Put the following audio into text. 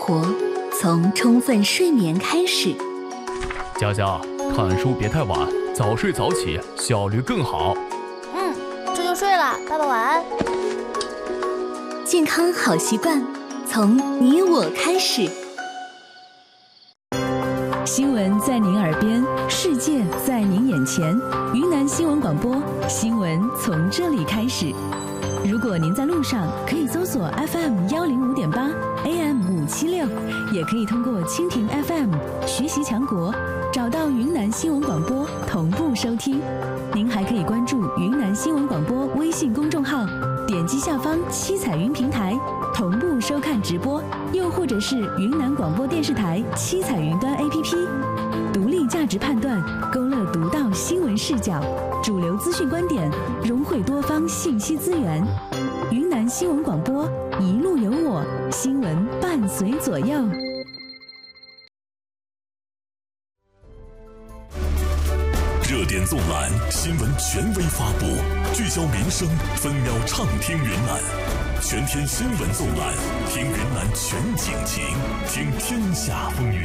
活从充分睡眠开始。 佳佳，看书别太晚，早睡早起，效率更好。 这就睡了，爸爸晚安。 健康好习惯从你我开始。 新闻在您耳边，世界在您眼前。云南新闻广播，新闻从这里开始。如果您在路上，可以搜索 FM105.8 AM576，也可以通过蜻蜓 FM 学习强国找到云南新闻广播同步收听。您还可以关注云南新闻广播微信公众号，点击下方七彩云平台同步收看直播，又或者是云南广播电视台七彩云端 APP， 独立价值判断，勾勒独到新闻视角，主流资讯观点，融汇多方信息资源。云南新闻广播，一路有我，新闻伴随左右。 热点纵览，新闻权威发布，聚焦民生，分秒畅听云南。全天新闻纵览，听云南全景情，听天下风云。